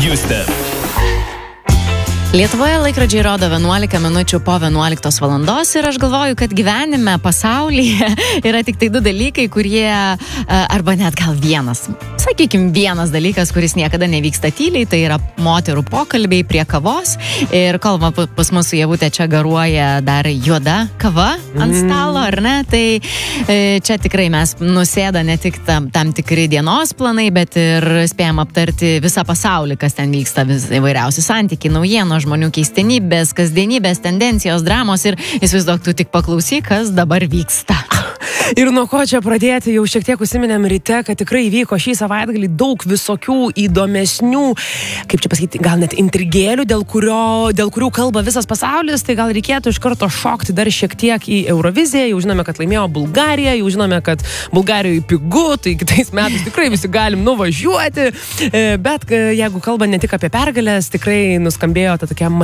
Houston. Lietuvoje laikrodžiai rodo 11 minučių po 11 valandos ir aš galvoju, kad gyvenime, pasaulyje yra tik tai 2 dalykai, kurie, arba net gal vienas dalykas, kuris niekada nevyksta tyliai, tai yra moterų pokalbiai prie kavos ir kol pas mūsų Ievutė čia garuoja dar juoda kava ant stalo, ar ne, tai čia tikrai mes nusėda ne tik tam tikri dienos planai, bet ir spėjom aptarti visą pasaulį, kas ten vyksta, įvairiausi santykiai, naujienos, žmonių keistenybės, kasdienybės, tendencijos, dramos ir įsivaizduok, tu tik paklausyk, kas dabar vyksta. Ir nuo ko čia pradėti, jau šiek tiek užsiminėm ryte, kad tikrai įvyko šį savaitgalį daug visokių įdomesnių, kaip čia pasakyti, gal net intrigėlių, dėl kurių kalba visas pasaulis, tai gal reikėtų iš karto šokti dar šiek tiek į Euroviziją, jau žinome, kad laimėjo Bulgarija, jau žinome, kad Bulgarijoje pigu, tai kitais metais tikrai visi galim nuvažiuoti, bet jeigu kalba ne tik apie pergalės, tikrai nuskambėjo ta tokia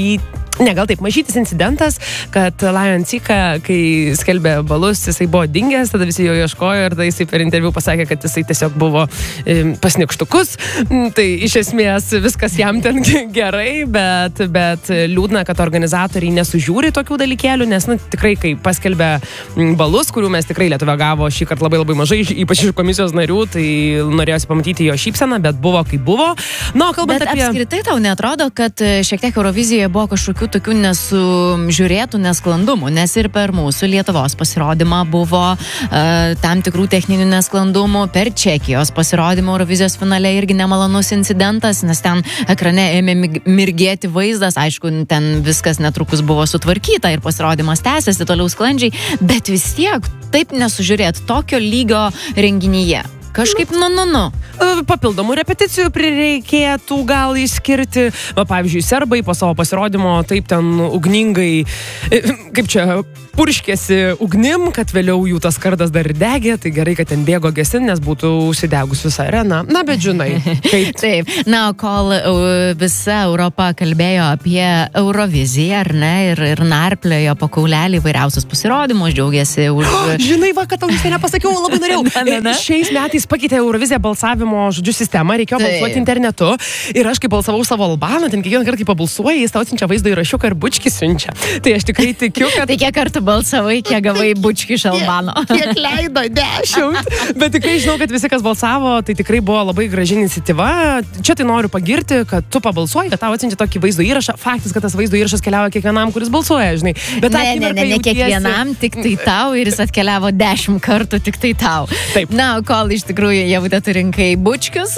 mažytis incidentas, kad Lion Cika, kai skelbė balus, jisai buvo dingęs, tada visi jo ieškojo ir tada jisai per interviu pasakė, kad jisai tiesiog buvo pasnikštukus. Tai iš esmės viskas jam ten gerai, bet liūdna, kad organizatoriai nesužiūri tokių dalykėlių, nes tikrai, kai paskelbė balus, kurių mes tikrai Lietuva gavo šį kartą labai labai mažai, ypač iš komisijos narių, tai norėjosi pamatyti jo šypseną, bet buvo kaip buvo. Bet apskritai tau neatrodo, kad šiek tiek Eurovizijoje buvo kažkokių tokių nesužiūrėtų nesklandumų, nes ir per mūsų Lietuvos pasirodymą buvo tam tikrų techninių nesklandumų, per Čekijos pasirodymą Eurovizijos finale irgi nemalonus incidentas, nes ten ekrane ėmė mirgėti vaizdas, aišku, ten viskas netrukus buvo sutvarkyta ir pasirodymas tęsiasi toliau sklandžiai, bet vis tiek taip nesužiūrėt tokio lygio renginyje. Kažkaip, Papildomų repeticijų prireikėtų gal išskirti. Pavyzdžiui, serbai po savo pasirodymo taip ten ugningai, kaip čia, purškėsi ugnim, kad vėliau jų tas kardas dar degė, tai gerai, kad ten bėgo gesin, nes būtų užsidegus visą areną. Na, bet žinai. Kaip... Taip. Na, kol visa Europa kalbėjo apie Euroviziją, ar ne, ir narpliojo po kaulelį įvairiausius pasirodymus, džiaugiasi už... Žinai, kad tau visai nepasakiau, labai norėjau. Šiais metais pakeitė Euroviziją balsavimo, sistemą, reikėjo balsuoti internetu ir aš, kai balsavau savo Albaną, ten kiekvieną kartą, kai pabalsuoji, jis tau atsiunčia vaizdo įrašiuką ir bučkį siunčia. Tai aš tikrai tikiu, kad... Tai kiek kartų balsavai, kiek gavai bučkį iš Albano? Kiek leido? 10. Bet tikrai žinau, kad visi, kas balsavo, tai tikrai buvo labai graži iniciatyva. Čia tai noriu pagirti, kad tu pabalsuoji, kad tau atsiunčia tokį vaizdo įrašą. Faktas, kad tas vaizdo įrašas keliauja kiekvienam, kuris balsuoja, žinai. Bet ne kiekvienam, tik tai tau ir jis atkeliavo 10 kartų tik tai tau. Taip. Na, kol iš tikrųjų Ievutė tu rinkai bučkius,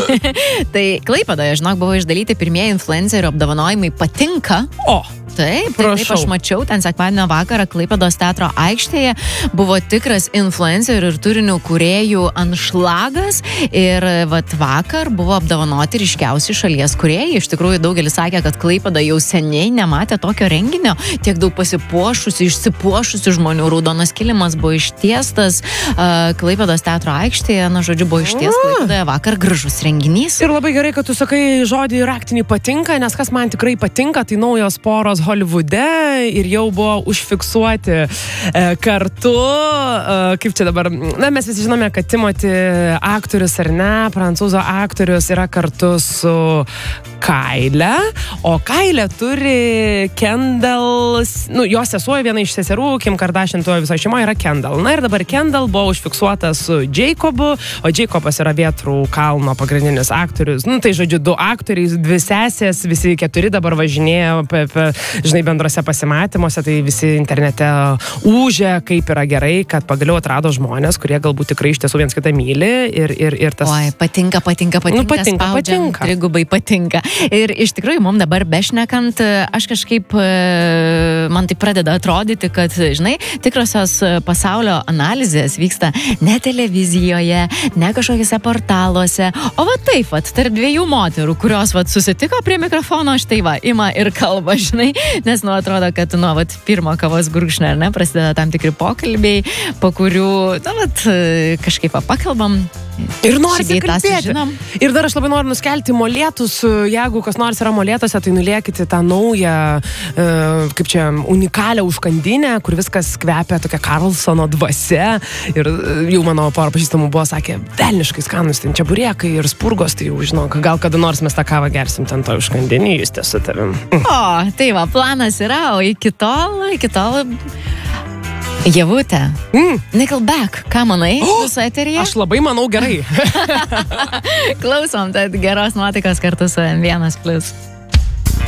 tai Klaipėdoje, žinok, buvo išdalyti pirmieji influencerių apdovanojimai Patinka. Taip, aš mačiau, ten sekmadienio vakarą Klaipėdos teatro aikštėje buvo tikras influencerių ir turinių kūrėjų anšlagas ir vakar buvo apdovanoti ryškiausi šalies kūrėjai. Iš tikrųjų, daugelis sakė, kad Klaipėda jau seniai nematė tokio renginio, tiek daug išsipuošusių žmonių, raudonas kilimas buvo ištiestas Klaipėdos teatro aikštėje, buvo išties Klaipėdoje vakar gražus renginys. Ir labai gerai, kad tu sakai žodį raktinį Patinka, nes kas man tikrai patinka, tai naujos poros Holivude ir jau buvo užfiksuoti kartu, kaip čia dabar, mes visi žinome, kad Timothy aktorius ar ne, prancūzų aktorius yra kartu su Kyle, o Kyle turi Kendall, jos sesuo, viena iš seserų, Kim Kardashian tuo viso šeimoje yra Kendall. Na ir dabar Kendall buvo užfiksuotas su Jacobu, o Jacobas yra Vėtrų kalno pagrindinis aktorius. Tai žodžiu, 2 aktoriai, 2 sesės, visi 4 dabar važinėjo žinai, bendrose pasimatymuose, tai visi internete ūžė, kaip yra gerai, kad pagaliau atrado žmonės, kurie galbūt tikrai iš tiesų viens kitą myli ir tas... Oi, patinka, trigubai patinka. Ir iš tikrųjų, mums dabar bešnekant, aš kažkaip, man tai pradeda atrodyti, kad, žinai, tikrosios pasaulio analizės vyksta ne televizijoje, ne kažkokiuose portaluose, o taip, tarp 2 moterų, kurios susitiko prie mikrofono, štai ima ir kalba, žinai, nes atrodo, kad pirmo kavos gurkšnio, ar ne, prasideda tam tikri pokalbiai, po kurių, kažkaip pakalbam Ir nori šį bei tą kalbėti. sužinom. Ir dar aš labai noriu nuskelti molėtus, jeigu kas nors yra molėtuose, tai nulėkite tą naują, kaip čia, unikalią užkandinę, kur viskas kvepia tokia Karlsono dvasia. Ir jau mano porą pažįstamų buvo, sakė, velniškai skanus, ten čia burėkai ir spurgos, tai jau žinok, gal kada nors mes tą kavą gersim ten to užkandinį, jūs ties su tavim. O, tai va, planas yra, o iki tol Ievute, Nickelback, ką manai jūsų eteryje? Aš labai manau gerai. Klausom, tad geros nuotaikos kartu su M1+.